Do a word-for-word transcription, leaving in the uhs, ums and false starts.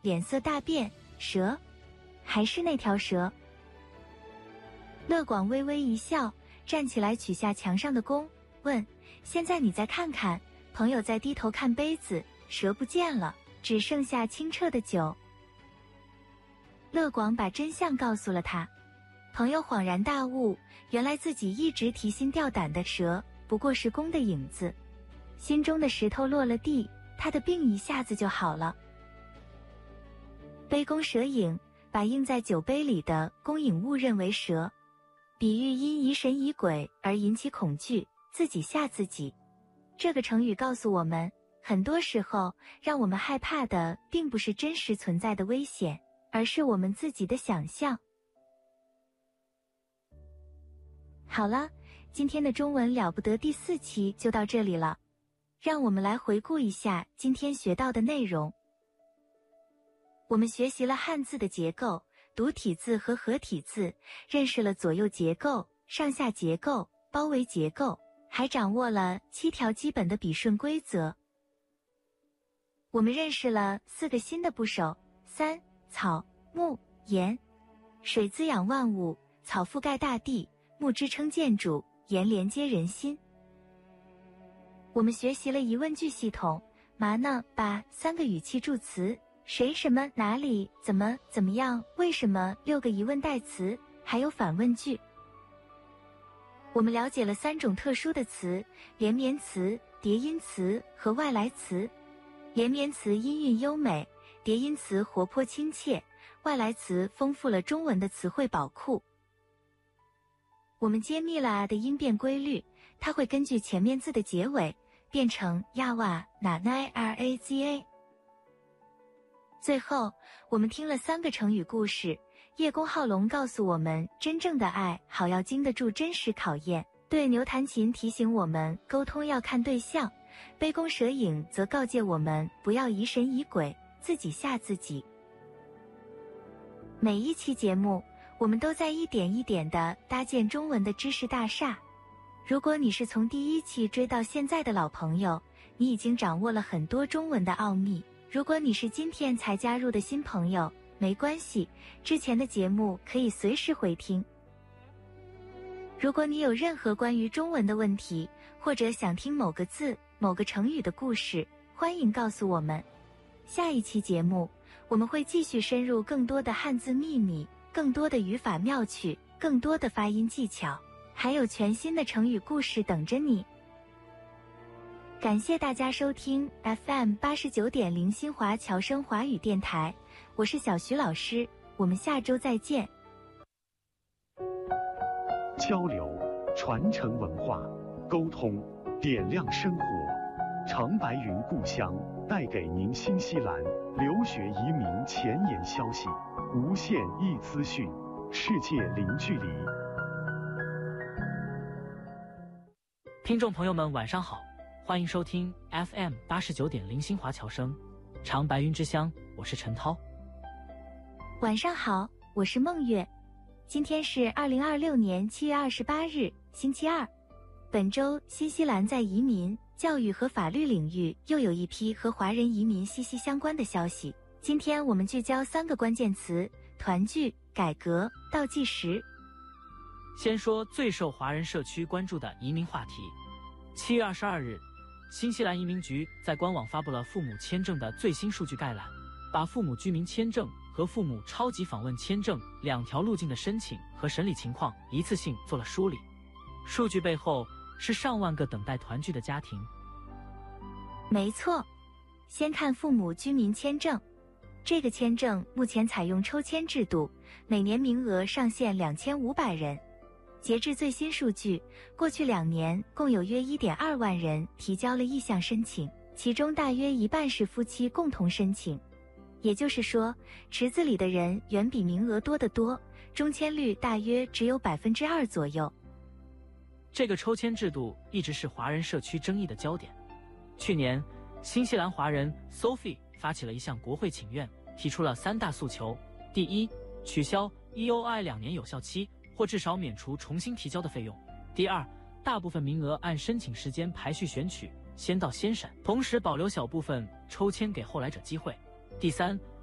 脸色大变，蛇？还是那条蛇？乐广微微一笑，站起来取下墙上的弓，问：现在你再看看。朋友在低头看杯子，蛇不见了，只剩下清澈的酒。乐广把真相告诉了他，朋友恍然大悟，原来自己一直提心吊胆的蛇不过是弓的影子。心中的石头落了地，他的病一下子就好了。杯弓蛇影，把映在酒杯里的弓影误认为蛇，比喻因疑神疑鬼而引起恐惧，自己吓自己。这个成语告诉我们，很多时候让我们害怕的并不是真实存在的危险，而是我们自己的想象。好了，今天的中文了不得第四期就到这里了，让我们来回顾一下今天学到的内容。我们学习了汉字的结构，独体字和合体字，认识了左右结构、上下结构、包围结构，还掌握了七条基本的笔顺规则。我们认识了四个新的部首：三、草、木、岩。水滋养万物，草覆盖大地，木支撑建筑，岩连接人心。我们学习了疑问句系统，嘛呢吧三个语气助词，谁什么哪里怎么怎么样为什么六个疑问代词，还有反问句。我们了解了三种特殊的词：连绵词、叠音词和外来词。连绵词音韵优美，叠音词活泼亲切，外来词丰富了中文的词汇宝库。我们揭秘了啊的音变规律，它会根据前面字的结尾变成呀哇哪奈 r a z a。最后，我们听了三个成语故事。叶公好龙告诉我们，真正的爱好要经得住真实考验。对牛弹琴提醒我们，沟通要看对象。杯弓蛇影则告诫我们，不要疑神疑鬼，自己吓自己。每一期节目，我们都在一点一点地搭建中文的知识大厦。如果你是从第一期追到现在的老朋友，你已经掌握了很多中文的奥秘。如果你是今天才加入的新朋友，没关系，之前的节目可以随时回听。如果你有任何关于中文的问题，或者想听某个字、某个成语的故事，欢迎告诉我们。下一期节目，我们会继续深入更多的汉字秘密，更多的语法妙趣，更多的发音技巧，还有全新的成语故事等着你。感谢大家收听 F M 八十九点零新华侨生华语电台，我是小徐老师，我们下周再见。 交流、传承文化、沟通、点亮生活。长白云故乡带给您新西兰留学移民前沿消息，无限易资讯，世界零距离。 听众朋友们，晚上好，欢迎收听 F M 八十九点零新华侨生长白云之乡，我是陈涛。 晚上好，我是梦月。今天是二零二六年七月二十八日，星期二。本周新西兰在移民、教育和法律领域又有一批和华人移民息息相关的消息。今天我们聚焦三个关键词：团聚、改革、倒计时。 先说最受华人社区关注的移民话题。七月二十二日，新西兰移民局在官网发布了父母签证的最新数据概览，把父母居民签证和父母超级访问签证两条路径的申请和审理情况一次性做了梳理。数据背后是上万个等待团聚的家庭。 没错，先看父母居民签证。这个签证目前采用抽签制度，每年名额上限两千五百人。截至最新数据，过去两年共有约 一点二万人提交了意向申请，其中大约一半是夫妻共同申请。也就是说，池子里的人远比名额多得多，中签率大约只有 百分之二 左右。 这个抽签制度一直是华人社区争议的焦点。去年，新西兰华人 Sophie 发起了一项国会请愿，提出了三大诉求：第一，取消 E O I 两年有效期，或至少免除重新提交的费用；第二，大部分名额按申请时间排序选取，先到先审，同时保留小部分抽签给后来者机会；第三，